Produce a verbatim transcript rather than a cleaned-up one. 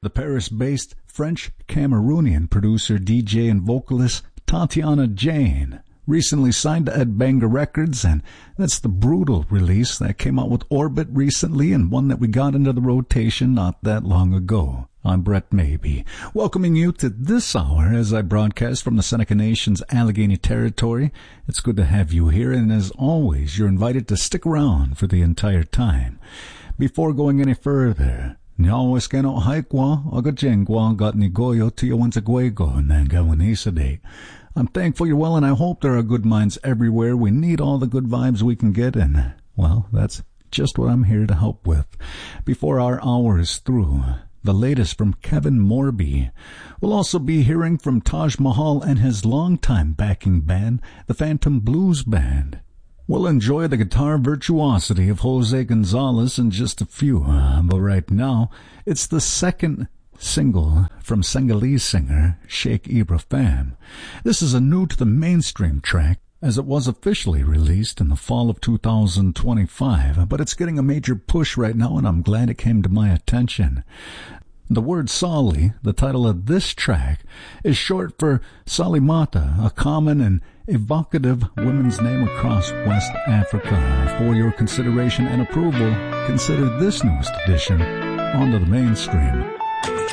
The Paris-based French-Cameroonian producer, D J, and vocalist Tatiana Jane recently signed to Ed Banger Records, and that's the Brutal release that came out with Orbit recently, and one that we got into the rotation not that long ago. I'm Brett Maybe, welcoming you to this hour as I broadcast from the Seneca Nation's Allegheny territory. It's good to have you here, and as always, you're invited to stick around for the entire time. Before going any further, Nyawas keno haikwa agajengwa got nigoyo tiyawansagwego nangawanisade. I'm thankful you're well, and I hope there are good minds everywhere. We need all the good vibes we can get, and, well, that's just what I'm here to help with. Before our hour is through, the latest from Kevin Morby. We'll also be hearing from Taj Mahal and his longtime backing band, the Phantom Blues Band. We'll enjoy the guitar virtuosity of Jose Gonzalez in just a few, uh, but right now, it's the second single from Senegalese singer Sheikh Ibrahim. This is a new to the mainstream track, as it was officially released in the fall of two thousand twenty-five, but it's getting a major push right now, and I'm glad it came to my attention. The word Sali, the title of this track, is short for Salimata, a common and evocative women's name across West Africa. For your consideration and approval, consider this newest edition onto the mainstream.